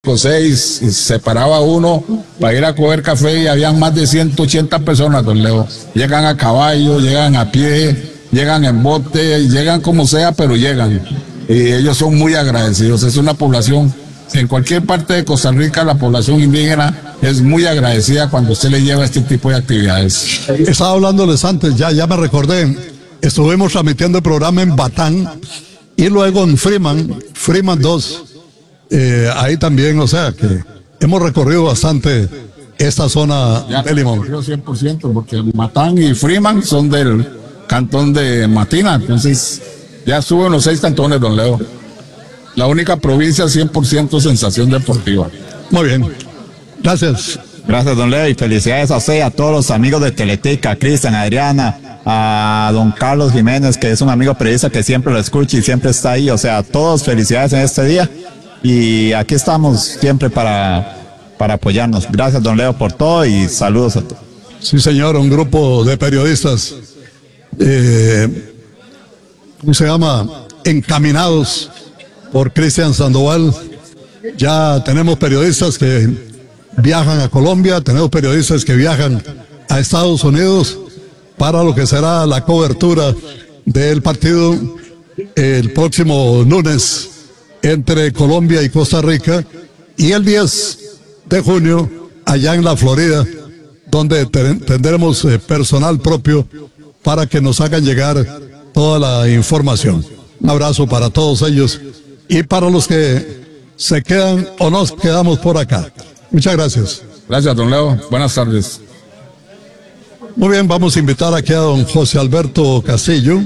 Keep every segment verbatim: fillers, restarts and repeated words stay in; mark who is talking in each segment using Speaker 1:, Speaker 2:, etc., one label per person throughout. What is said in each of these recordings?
Speaker 1: seis, se paraba uno para ir a coger café y habían más de ciento ochenta personas, don Leo. Llegan a caballo, llegan a pie, llegan en bote, llegan como sea, pero llegan. Y ellos son muy agradecidos. Es una población, en cualquier parte de Costa Rica, la población indígena es muy agradecida cuando usted le lleva este tipo de actividades.
Speaker 2: Estaba hablándoles antes, ya, ya me recordé, estuvimos transmitiendo el programa en Batán y luego en Freeman, Freeman dos. Eh, ahí también, o sea, que hemos recorrido bastante esta zona
Speaker 1: ya
Speaker 2: de Limón.
Speaker 1: cien por ciento, porque Matán y Freeman son del cantón de Matina, entonces ya suben los seis cantones, don Leo. La única provincia cien por ciento sensación deportiva.
Speaker 2: Muy bien, gracias.
Speaker 3: Gracias, don Leo, y felicidades a usted, a todos los amigos de Teletica, a Cristian, a Adriana, a don Carlos Jiménez, que es un amigo periodista que siempre lo escucha y siempre está ahí. O sea, a todos felicidades en este día. Y aquí estamos siempre para, para apoyarnos. Gracias, don Leo, por todo y saludos a todos.
Speaker 2: Sí, señor, un grupo de periodistas, eh, ¿cómo se llama? Encaminados por Cristian Sandoval. Ya tenemos periodistas que viajan a Colombia, tenemos periodistas que viajan a Estados Unidos para lo que será la cobertura del partido el próximo lunes entre Colombia y Costa Rica, y el diez de junio allá en la Florida, donde tendremos eh, personal propio para que nos hagan llegar toda la información. Un abrazo para todos ellos y para los que se quedan o nos quedamos por acá. Muchas gracias.
Speaker 1: Gracias, don Leo. Buenas tardes.
Speaker 2: Muy bien, vamos a invitar aquí a don José Alberto Castillo.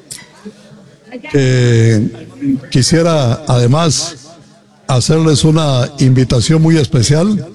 Speaker 2: Eh, quisiera además hacerles una invitación muy especial,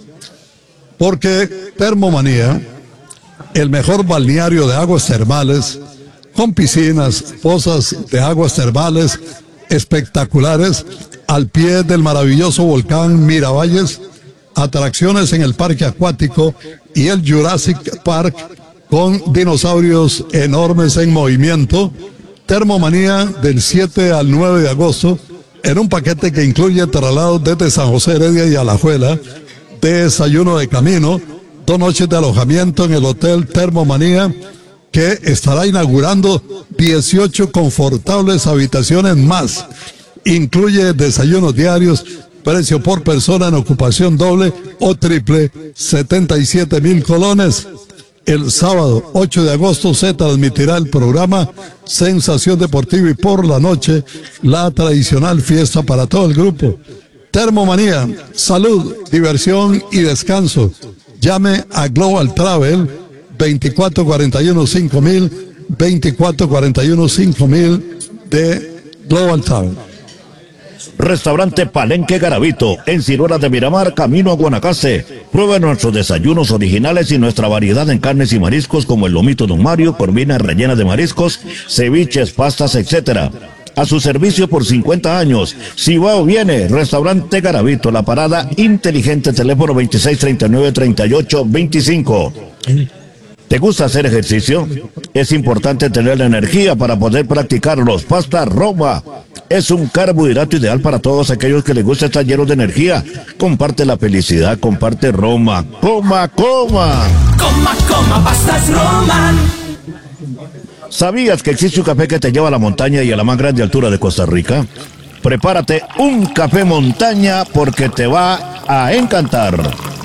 Speaker 2: porque Termomanía, el mejor balneario de aguas termales, con piscinas, pozas de aguas termales espectaculares al pie del maravilloso volcán Miravalles, atracciones en el parque acuático y el Jurassic Park con dinosaurios enormes en movimiento. Termomanía del siete al nueve de agosto, en un paquete que incluye traslados desde San José Heredia y Alajuela, desayuno de camino, dos noches de alojamiento en el Hotel Termomanía, que estará inaugurando dieciocho confortables habitaciones más. Incluye desayunos diarios, precio por persona en ocupación doble o triple, setenta y siete mil colones. El sábado ocho de agosto se transmitirá el programa Sensación Deportiva y por la noche la tradicional fiesta para todo el grupo. Termomanía, salud, diversión y descanso. Llame a Global Travel veinticuatro cuarenta y uno cinco mil, veinticuatro cuarenta y uno cinco mil de Global Travel.
Speaker 4: Restaurante Palenque Garavito, en Ciruela de Miramar, camino a Guanacaste. Prueba nuestros desayunos originales y nuestra variedad en carnes y mariscos como el lomito Don Mario, corvinas rellenas de mariscos, ceviches, pastas, etcétera. A su servicio por cincuenta años. Si va o viene, Restaurante Garavito, La Parada Inteligente, teléfono veintiséis treinta y nueve treinta y ocho veinticinco. ¿Te gusta hacer ejercicio? Es importante tener la energía para poder practicarlos. Pasta Roma es un carbohidrato ideal para todos aquellos que les gusta estar llenos de energía. Comparte la felicidad, comparte Roma. ¡Coma, coma!
Speaker 5: Coma, coma, pastas Roma.
Speaker 4: ¿Sabías que existe un café que te lleva a la montaña y a la más grande altura de Costa Rica? Prepárate un café montaña porque te va a encantar.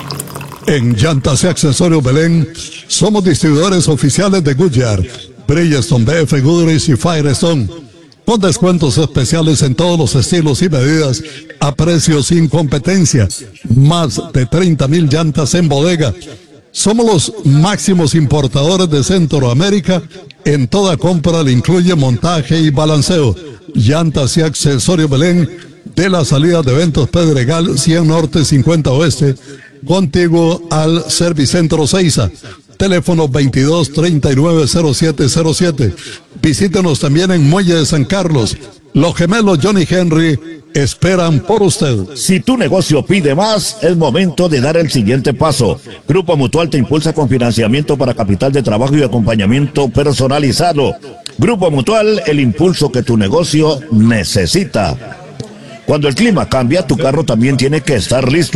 Speaker 2: En Llantas y Accesorios Belén, somos distribuidores oficiales de Goodyear, Bridgestone, B F Goodrich y Firestone, con descuentos especiales en todos los estilos y medidas, a precios sin competencia. Más de treinta mil llantas en bodega. Somos los máximos importadores de Centroamérica. En toda compra le incluye montaje y balanceo. Llantas y Accesorios Belén, de la salida de Eventos Pedregal, cien Norte, cincuenta Oeste, contiguo al Servicentro Seiza. Teléfono veintidós treinta y nueve cero siete cero siete. Visítenos también en Muelle de San Carlos. Los gemelos Johnny Henry esperan por usted.
Speaker 4: Si tu negocio pide más, es momento de dar el siguiente paso. Grupo Mutual te impulsa con financiamiento para capital de trabajo y acompañamiento personalizado. Grupo Mutual, el impulso que tu negocio necesita. Cuando el clima cambia, tu carro también tiene que estar listo.